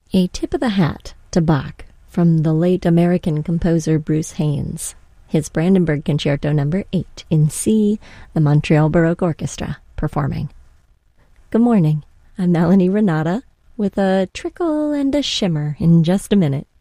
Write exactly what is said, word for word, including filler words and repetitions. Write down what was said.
A tip of the hat to Bach from the late American composer Bruce Haynes. His Brandenburg Concerto number eight in C, the Montreal Baroque Orchestra, performing. Good morning, I'm Melanie Renata with a trickle and a shimmer in just a minute.